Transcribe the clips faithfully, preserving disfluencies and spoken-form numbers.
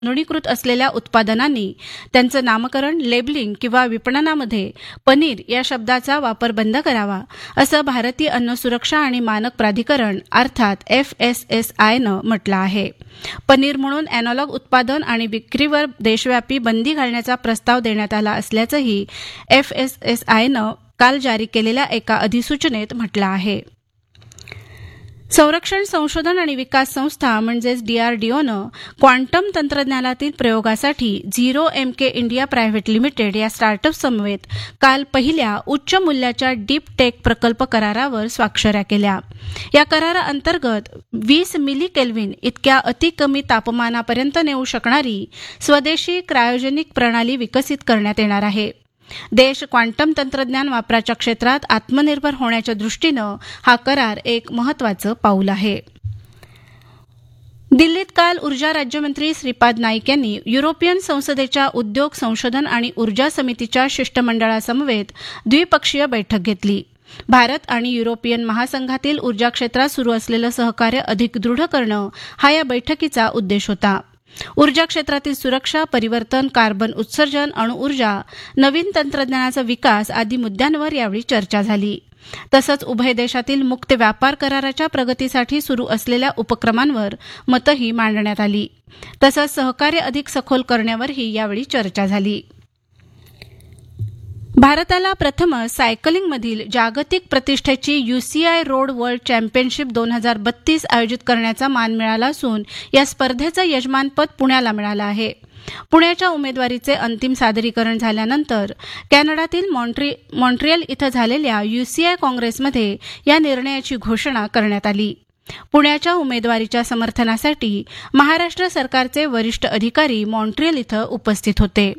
नोंदणीकृत असलेल्या उत्पादनांनी त्यांचं नामकरण, लेबलिंग किंवा विपणनामध्ये पनीर या शब्दाचा वापर बंद करावा, असं भारतीय अन्न सुरक्षा आणि मानक प्राधिकरण अर्थात एफ एस एस आयनं म्हटलं आहे. पनीर म्हणून अॅनालॉग उत्पादन आणि विक्रीवर देशव्यापी बंदी घालण्याचा प्रस्ताव देण्यात आला असल्याचंही एफ एस एस आयनं काल जारी केलेल्या एका अधिसूचनेत म्हटलं आहे. संरक्षण संशोधन आणि विकास संस्था म्हणजेच डीआरडीओनं क्वांटम तंत्रज्ञानातील प्रयोगासाठी झिरो एम के इंडिया प्रायव्हेट लिमिटेड या स्टार्टअप समवेत काल पहिल्या उच्च मूल्याच्या डीप टेक प्रकल्प करारावर स्वाक्षऱ्या केल्या. या कराराअंतर्गत वीस मिली केल्व्हिन इतक्या अतिकमी तापमानापर्यंत नेऊ शकणारी स्वदेशी क्रायोजेनिक प्रणाली विकसित करण्यात येणार आहे. देश क्वांटम तंत्रज्ञान वापराच्या क्षेत्रात आत्मनिर्भर होण्याच्या दृष्टीनं हा करार एक महत्त्वाचं पाऊल आहे. दिल्लीत काल ऊर्जा राज्यमंत्री श्रीपाद नाईक यांनी युरोपियन संसदेच्या उद्योग, संशोधन आणि ऊर्जा समितीच्या शिष्टमंडळासमवेत द्विपक्षीय बैठक घेतली. भारत आणि युरोपियन महासंघातील ऊर्जा क्षेत्रात सुरू असलेलं सहकार्य अधिक दृढ करणं हा या बैठकीचा उद्देश होता. ऊर्जा क्षेत्रातील सुरक्षा, परिवर्तन, कार्बन उत्सर्जन, अणुऊर्जा, नवीन तंत्रज्ञानाचा विकास आदी मुद्द्यांवर यावेळी चर्चा झाली. तसंच उभय देशातील मुक्त व्यापार कराराच्या प्रगतीसाठी सुरू असलेल्या उपक्रमांवर मतंही मांडण्यात आली. तसंच सहकार्य अधिक सखोल करण्यावरही यावेळी चर्चा झाली. भारताला प्रथमच सायकलिंगमधील जागतिक प्रतिष्ठेची यूसीआय रोड वर्ल्ड चॅम्पियनशिप दोन हजार बत्तीस आयोजित करण्याचा मान मिळाला असून या स्पर्धेचं यजमानपद पुण्याला मिळालं आहे. पुण्याच्या उमेदवारीचे अंतिम सादरीकरण झाल्यानंतर कॅनडातील मॉन्ट्री मॉन्ट्रियल इथं झालेल्या यूसीआय काँग्रेसमध्ये या निर्णयाची घोषणा करण्यात आली. पुण्याच्या उमेदवारीच्या समर्थनासाठी महाराष्ट्र सरकारचे वरिष्ठ अधिकारी मॉन्ट्रियल इथं उपस्थित होते.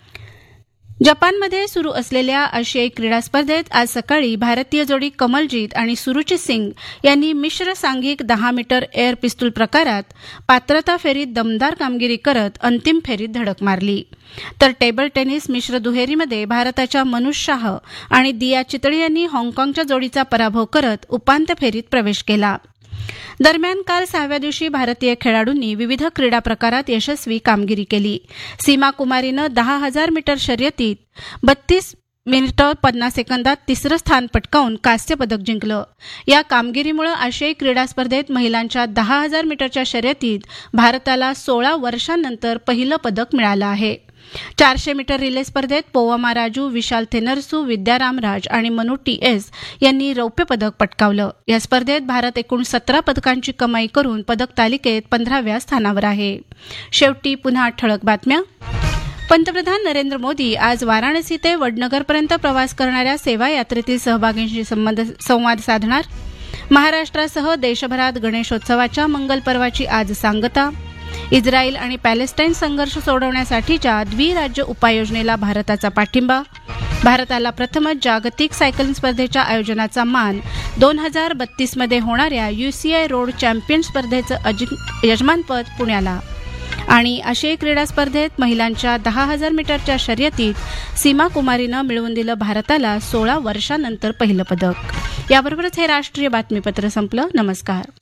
जपानमध्ये सुरू असलेल्या आशियाई क्रीडा स्पर्धेत आज सकाळी भारतीय जोडी कमलजीत आणि सुरुची सिंग यांनी मिश्र सांघिक दहा मीटर एअर पिस्तूल प्रकारात पात्रता फेरीत दमदार कामगिरी करत अंतिम फेरीत धडक मारली. तर टेबल टेनिस मिश्र दुहेरीमध्ये भारताच्या मनुष शाह आणि दिया चितळी यांनी हाँगकाँगच्या जोडीचा पराभव करत उपांत्य फेरीत प्रवेश केला. दरम्यान काल सहाव्या दिवशी भारतीय खेळाडूंनी विविध क्रीडा प्रकारात यशस्वी कामगिरी केली. सीमा कुमारीनं दहा हजार मीटर शर्यतीत बत्तीस मिनिटं पन्नास सेकंदात तिसरं स्थान पटकावून कांस्य पदक जिंकलं. या कामगिरीमुळे आशियाई क्रीडा स्पर्धेत महिलांच्या दहा हजार मीटरच्या शर्यतीत भारताला सोळा वर्षांनंतर पहिलं पदक मिळालं आहे. चारशे मीटर रिले स्पर्धेत पोवामा राजू, विशाल थेनरसू, विद्या रामराज आणि मनू टी एस यांनी रौप्य पदक पटकावलं. या स्पर्धेत भारत एकूण सतरा पदकांची कमाई करून पदक तालिकेत पंधराव्या स्थानावर आहे. शेवटी पुन्हा ठळक बातम्या. पंतप्रधान नरेंद्र मोदी आज वाराणसी ते वडनगरपर्यंत प्रवास करणाऱ्या सेवा यात्रेतील सहभागींशी संवाद साधणार. महाराष्ट्रासह देशभरात गणेशोत्सवाच्या मंगल पर्वाची आज सांगता. इस्रायल आणि पॅलेस्टाईन संघर्ष सोडवण्यासाठीच्या द्विराज्य उपाययोजनेला भारताचा पाठिंबा. भारताला प्रथमच जागतिक सायकलिंग स्पर्धेच्या आयोजनाचा मान. दोन हजार बत्तीसमध्ये होणाऱ्या यूसीआय रोड चॅम्पियन स्पर्धेचं यजमानपद पुण्याला. आणि आशियाई क्रीडा स्पर्धेत महिलांच्या दहा हजार मीटरच्या शर्यतीत सीमा कुमारीनं मिळवून दिलं भारताला सोळा वर्षांनंतर पहिलं पदक. याबरोबरच हे राष्ट्रीय बातमीपत्र संपलं. नमस्कार.